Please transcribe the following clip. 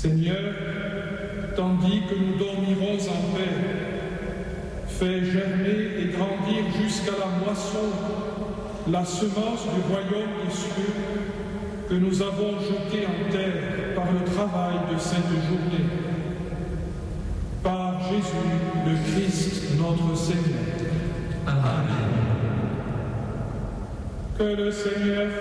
Seigneur, tandis que nous dormirons en paix, fais germer et grandir jusqu'à la moisson la semence du royaume des cieux que nous avons jetée en terre par le travail de cette journée. Par Jésus, le Christ, notre Seigneur. Amen. Que le Seigneur